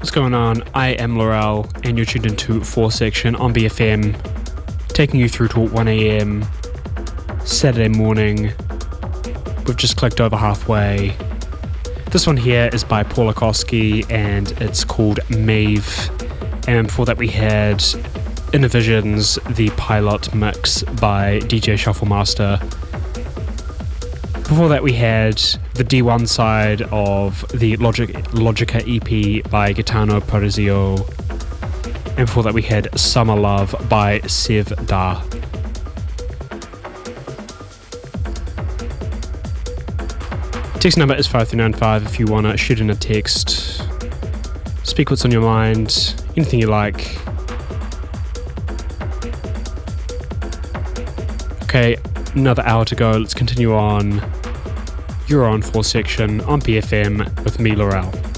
What's going on? I am Laurel, and you're tuned into 4 Section on BFM, taking you through to 1 a.m. Saturday morning. We've just clicked over halfway. This one here is by Paula Koski, and it's called Maeve. And before that we had Innovisions, the pilot mix by DJ Shufflemaster. Before that we had the D1 side of the Logica EP by Gaetano Parisio. And before that we had Summer Love by Sev Da. Text number is 5395 if you want to shoot in a text. Speak what's on your mind, anything you like. Okay, another hour to go. Let's continue on. You're on 4 Section on BFM with me, Laurel.